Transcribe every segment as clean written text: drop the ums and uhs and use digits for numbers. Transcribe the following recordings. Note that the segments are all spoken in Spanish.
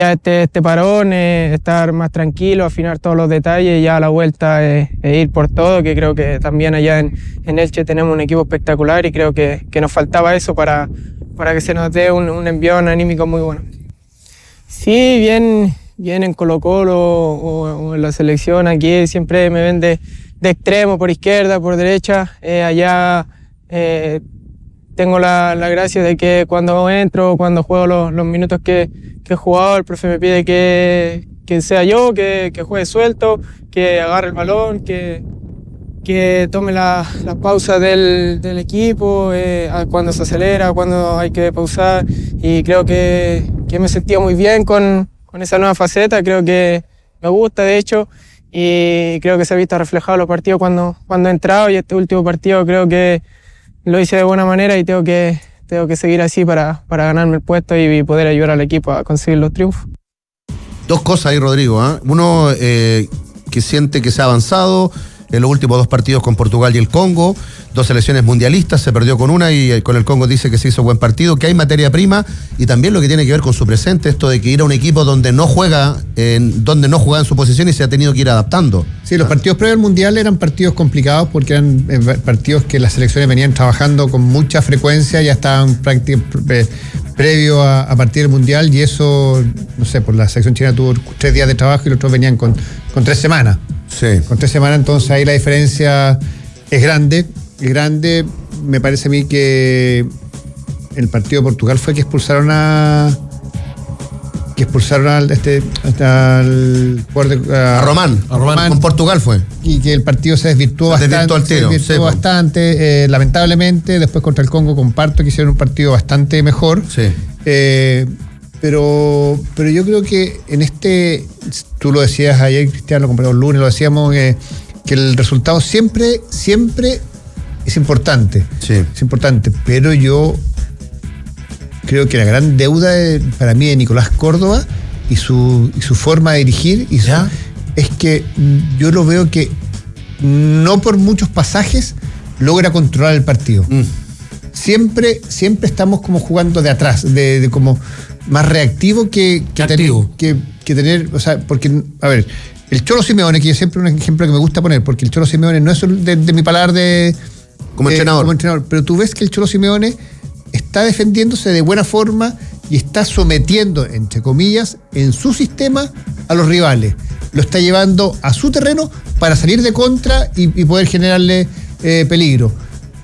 ya este parón, estar más tranquilo, afinar todos los detalles y ya a la vuelta ir por todo, que creo que también allá en Elche tenemos un equipo espectacular y creo que nos faltaba eso para que se nos dé un envión anímico muy bueno. Sí, bien en Colo-Colo o en la selección, aquí siempre me ven de extremo, por izquierda, por derecha, allá tengo la gracia de que cuando entro, cuando juego los minutos que he jugado, el profe me pide que sea yo, que juegue suelto, que agarre el balón, que tome la pausa del equipo, cuando se acelera, cuando hay que pausar, y creo que me sentía muy bien con esa nueva faceta, creo que me gusta de hecho, y creo que se ha visto reflejado en los partidos cuando he entrado, y este último partido creo que lo hice de buena manera y tengo que seguir así para ganarme el puesto y poder ayudar al equipo a conseguir los triunfos. Dos cosas ahí, Rodrigo, ¿eh? Uno, que siente que se ha avanzado en los últimos 2 partidos con Portugal y el Congo, 2 selecciones mundialistas, se perdió con una y con el Congo dice que se hizo buen partido, que hay materia prima, y también lo que tiene que ver con su presente, esto de que ir a un equipo donde no juega en su posición y se ha tenido que ir adaptando. Sí, los partidos previos al Mundial eran partidos complicados porque eran partidos que las selecciones venían trabajando con mucha frecuencia, ya estaban previo a partir del Mundial, y eso, no sé, por la selección chilena tuvo 3 días de trabajo y los otros venían con 3 semanas. Sí. Con 3 semanas, entonces ahí la diferencia es grande. Me parece a mí que el partido de Portugal fue que expulsaron al Román. Con Portugal fue. Y que el partido se desvirtuó bastante. Lamentablemente, después contra el Congo comparto que hicieron un partido bastante mejor. Sí. Pero yo creo que tú lo decías ayer, Cristiano, el lunes, lo decíamos, que el resultado siempre es importante. Sí. Es importante, pero yo creo que la gran deuda para mí de Nicolás Córdoba y su forma de dirigir es que yo lo veo que no por muchos pasajes logra controlar el partido. Siempre estamos como jugando de atrás, de como más reactivo que activo. Que tener, o sea, porque, a ver, el Cholo Simeone, que es siempre un ejemplo que me gusta poner, porque el Cholo Simeone no es de mi paladar como entrenador, pero tú ves que el Cholo Simeone está defendiéndose de buena forma y está sometiendo, entre comillas, en su sistema a los rivales. Lo está llevando a su terreno para salir de contra y poder generarle peligro.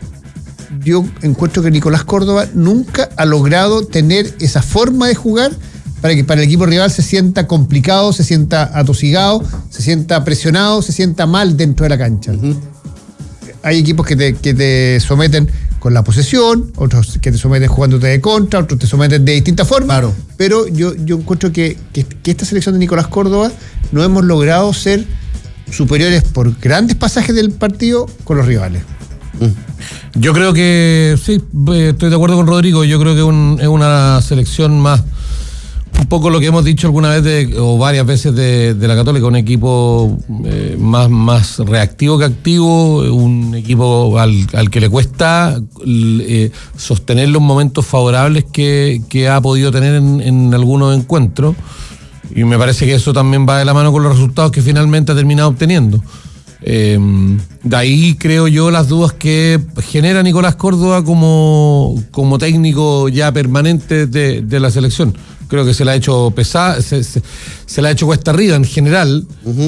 Yo encuentro que Nicolás Córdoba nunca ha logrado tener esa forma de jugar para que para el equipo rival se sienta complicado, se sienta atosigado, se sienta presionado, se sienta mal dentro de la cancha. Hay equipos que te someten con la posesión, otros que te someten jugándote de contra, otros te someten de distintas formas. Claro. Pero yo encuentro que esta selección de Nicolás Córdoba no hemos logrado ser superiores por grandes pasajes del partido con los rivales. Yo creo que sí, estoy de acuerdo con Rodrigo. Yo creo que es una selección más, un poco lo que hemos dicho alguna vez o varias veces de la Católica, un equipo más reactivo que activo, un equipo al que le cuesta sostener los momentos favorables que ha podido tener en algunos encuentros, y me parece que eso también va de la mano con los resultados que finalmente ha terminado obteniendo. De ahí creo yo las dudas que genera Nicolás Córdoba como técnico ya permanente de la selección. Creo que se la ha hecho pesada, se la ha hecho cuesta arriba en general.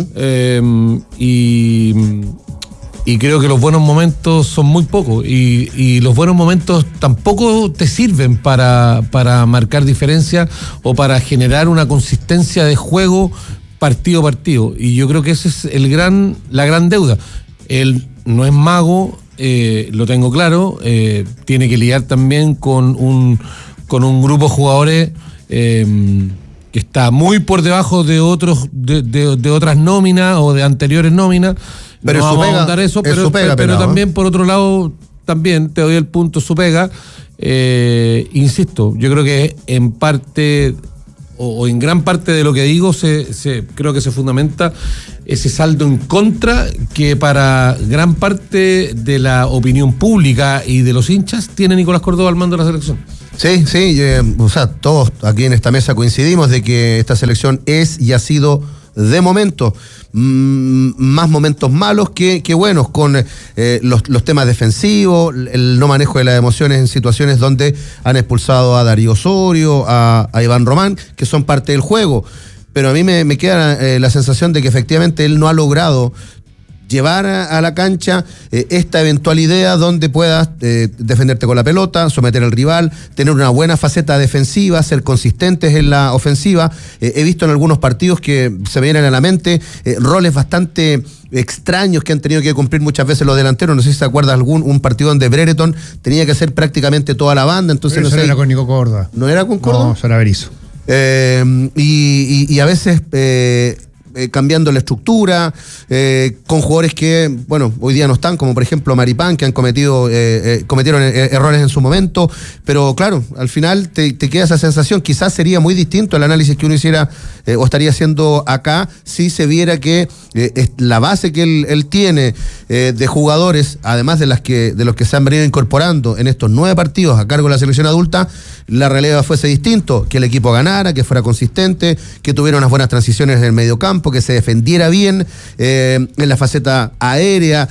Y creo que los buenos momentos son muy pocos, y los buenos momentos tampoco te sirven para marcar diferencia o para generar una consistencia de juego partido a partido, y yo creo que esa es la gran deuda. Él no es mago, lo tengo claro, tiene que lidiar también con un grupo de jugadores que está muy por debajo de otras nóminas o de anteriores nóminas. Pero no vamos a contar eso, pero también por otro lado, también te doy el punto, su pega. Insisto, yo creo que en parte o en gran parte de lo que digo creo que se fundamenta ese saldo en contra que para gran parte de la opinión pública y de los hinchas tiene Nicolás Córdoba al mando de la selección. Sí, o sea, todos aquí en esta mesa coincidimos de que esta selección es y ha sido de momento más momentos malos que buenos, con los temas defensivos, el no manejo de las emociones en situaciones donde han expulsado a Darío Osorio, a Iván Román, que son parte del juego. Pero a mí me queda la sensación de que efectivamente él no ha logrado llevar a la cancha esta eventual idea donde puedas defenderte con la pelota, someter al rival, tener una buena faceta defensiva, ser consistentes en la ofensiva. He visto en algunos partidos que se me vienen a la mente roles bastante extraños que han tenido que cumplir muchas veces los delanteros. No sé si se acuerda un partido donde Brereton tenía que hacer prácticamente toda la banda. Entonces, pero no sé, era con Nico Córdoba. ¿No era con Córdoba? No, eso era Berizzo. Y a veces cambiando la estructura, con jugadores que, bueno, hoy día no están, como por ejemplo Maripán, que cometieron errores en su momento, pero claro, al final te queda esa sensación. Quizás sería muy distinto el análisis que uno hiciera o estaría haciendo acá si se viera que la base que él tiene de jugadores, además de los que se han venido incorporando en estos 9 partidos a cargo de la selección adulta, la realidad fuese distinto, que el equipo ganara, que fuera consistente, que tuviera unas buenas transiciones en el mediocampo, que se defendiera bien en la faceta aérea,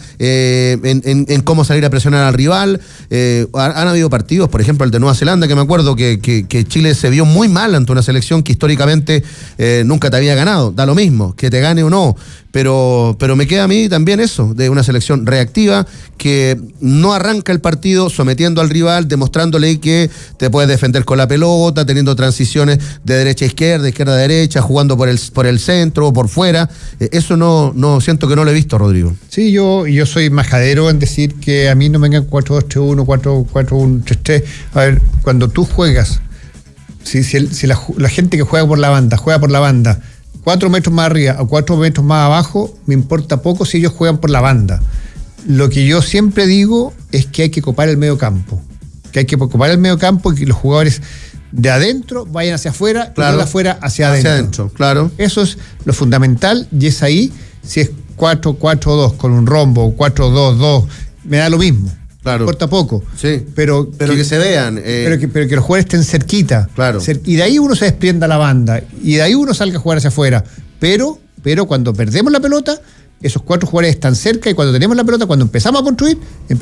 en cómo salir a presionar al rival. Han habido partidos, por ejemplo el de Nueva Zelanda, que me acuerdo que Chile se vio muy mal ante una selección que históricamente nunca te había ganado. Da lo mismo, que te gane o no. Pero me queda a mí también eso, de una selección reactiva que no arranca el partido sometiendo al rival, demostrándole que te puedes defender con la pelota, teniendo transiciones de derecha a izquierda, izquierda a derecha, jugando por el centro o por fuera. Eso no siento que no lo he visto, Rodrigo. Sí, yo soy majadero en decir que a mí no me vengan 4-2-3-1, 4-4-1-3-3. A ver, cuando tú juegas, si la gente que juega por la banda, 4 metros más arriba o 4 metros más abajo, me importa poco si ellos juegan por la banda. Lo que yo siempre digo es que hay que copar el medio campo. Que hay que copar el medio campo y que los jugadores de adentro vayan hacia afuera, claro, y no de afuera hacia adentro. Claro. Eso es lo fundamental, y es ahí, si es 4-4-2 con un rombo, 4-2-2, me da lo mismo. Claro. Importa poco. Sí. Pero que se vean. Pero que los jugadores estén cerquita. Claro. Y de ahí uno se desprenda la banda. Y de ahí uno salga a jugar hacia afuera. Pero cuando perdemos la pelota, esos 4 jugadores están cerca, y cuando tenemos la pelota, cuando empezamos a construir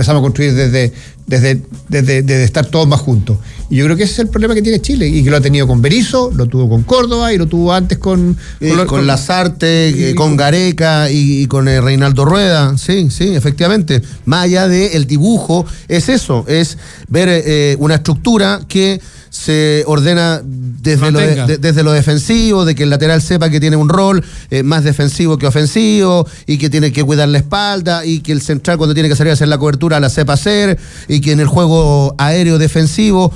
desde estar todos más juntos. Y yo creo que ese es el problema que tiene Chile, y que lo ha tenido con Berizzo, lo tuvo con Córdoba, y lo tuvo antes con Lazarte, con Gareca y con Reinaldo Rueda. Sí, efectivamente. Más allá del dibujo, es eso, es ver una estructura que se ordena desde lo defensivo, de que el lateral sepa que tiene un rol más defensivo que ofensivo, y que tiene que cuidar la espalda, y que el central, cuando tiene que salir a hacer la cobertura, la sepa hacer, y que en el juego aéreo defensivo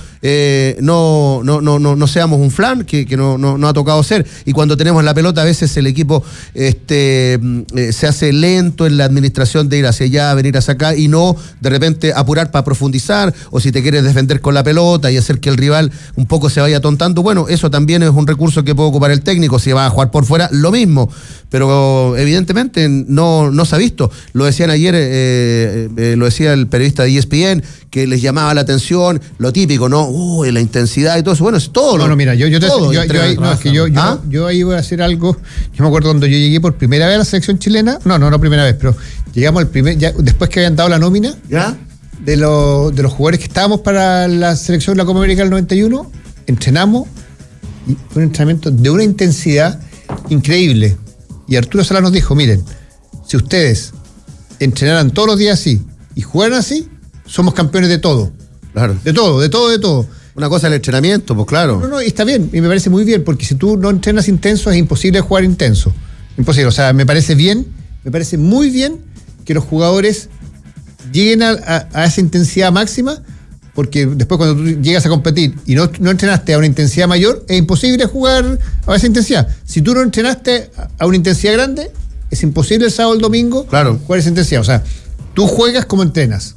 no seamos un flan, que no ha tocado ser. Y cuando tenemos la pelota, a veces el equipo se hace lento en la administración de ir hacia allá, venir hacia acá, y no de repente apurar para profundizar, o si te quieres defender con la pelota y hacer que el rival un poco se vaya atontando. Bueno, eso también es un recurso que puede ocupar el técnico. Si va a jugar por fuera, lo mismo, pero evidentemente no se ha visto. Lo decían ayer, lo decía el periodista de ESPN, que les llamaba la atención lo típico, ¿no? La intensidad y todo eso. Bueno, es todo. Mira, yo ahí voy a hacer algo. Yo me acuerdo cuando yo llegué por primera vez a la selección chilena, no primera vez, pero llegamos después que habían dado la nómina, ¿ya? De los jugadores que estábamos para la selección de la Copa América del 91, entrenamos, y un entrenamiento de una intensidad increíble. Y Arturo Sala nos dijo, miren, si ustedes entrenaran todos los días así y jugaran así, somos campeones de todo. Claro. De todo. Una cosa es el entrenamiento, pues claro. No, está bien, y me parece muy bien, porque si tú no entrenas intenso, es imposible jugar intenso. Imposible, o sea, me parece muy bien que los jugadores lleguen a esa intensidad máxima, porque después cuando tú llegas a competir y no entrenaste a una intensidad mayor, es imposible jugar a esa intensidad. Si tú no entrenaste a una intensidad grande, es imposible el sábado o el domingo, claro, jugar esa intensidad. O sea, tú juegas como entrenas.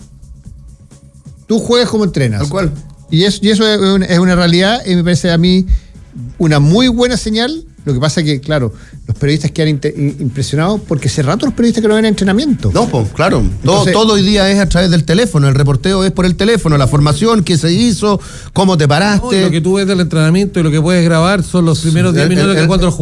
Tal cual. Y eso es una realidad, y me parece a mí una muy buena señal Lo que pasa es que, claro, los periodistas quedan impresionados porque hace rato los periodistas que no ven entrenamiento. No, pues, claro. Entonces, todo hoy día es a través del teléfono. El reporteo es por el teléfono. La formación, qué se hizo, cómo te paraste. No, lo que tú ves del entrenamiento y lo que puedes grabar son los primeros 10 minutos que cuando